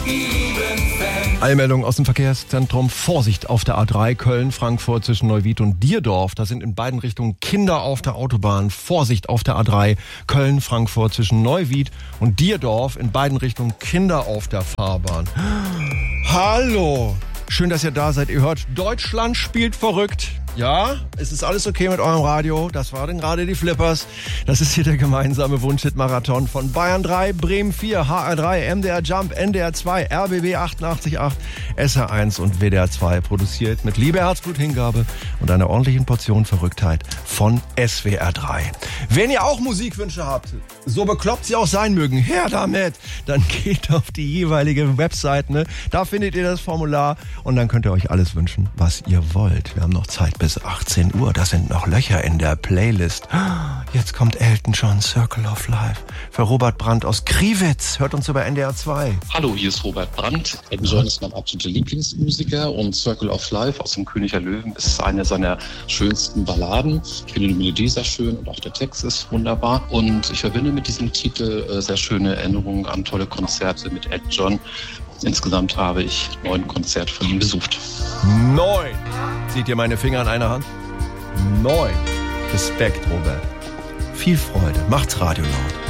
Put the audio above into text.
Eilmeldung aus dem Verkehrszentrum. Vorsicht auf der A3 Köln-Frankfurt zwischen Neuwied und Dierdorf. Da sind in beiden Richtungen Kinder auf der Autobahn. Vorsicht auf der A3 Köln-Frankfurt zwischen Neuwied und Dierdorf. In beiden Richtungen Kinder auf der Fahrbahn. Hallo! Schön, dass ihr da seid. Ihr hört, Deutschland spielt verrückt. Ja, es ist alles okay mit eurem Radio. Das waren gerade die Flippers. Das ist hier der gemeinsame Wunschhit-Marathon von Bayern 3, Bremen 4, HR3, MDR Jump, NDR 2, RBB 88.8, SR1 und WDR 2. Produziert mit Liebe, Herzblut, Hingabe und einer ordentlichen Portion Verrücktheit von SWR 3. Wenn ihr auch Musikwünsche habt, so bekloppt sie auch sein mögen, her damit. Dann geht auf die jeweilige Website, ne? Da findet ihr das Formular und dann könnt ihr euch alles wünschen, was ihr wollt. Wir haben noch Zeit bis 18 Uhr. Das sind noch Löcher in der Playlist. Jetzt kommt Elton John, Circle of Life. Für Robert Brandt aus Kriwitz. Hört uns über NDR 2. Hallo, hier ist Robert Brandt. Elton John ist mein absoluter Lieblingsmusiker und Circle of Life aus dem König der Löwen ist eine seiner schönsten Balladen. Ich finde die Melodie sehr schön und auch der Text ist wunderbar. Und ich verbinde mit diesem Titel sehr schöne Erinnerungen an tolle Konzerte mit Elton John. Insgesamt habe ich 9 Konzerte von ihm besucht. 9! Seht ihr meine Finger an einer Hand? 9. Respekt, Robert. Viel Freude. Macht's Radio laut.